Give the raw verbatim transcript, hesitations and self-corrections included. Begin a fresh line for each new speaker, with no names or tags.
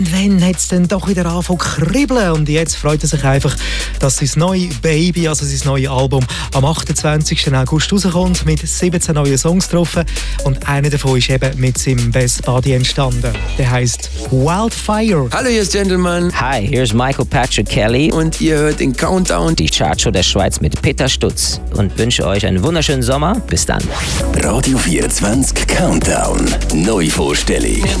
Wenn hat es dann doch wieder angefangen zu kribbeln und jetzt freut er sich einfach, dass sein neues Baby, also sein neues Album, am achtundzwanzigsten August rauskommt mit siebzehn neuen Songs drauf und einer davon ist eben mit seinem Best Buddy entstanden. Der heisst Wildfire.
Hallo, hier ist Gentleman.
Hi, hier ist Michael Patrick Kelly
Und ihr hört den Countdown.
die Chartshow der Schweiz mit Peter Stutz und wünsche euch einen wunderschönen Sommer. Bis dann.
Radio vierundzwanzig Countdown. Neuvorstellung.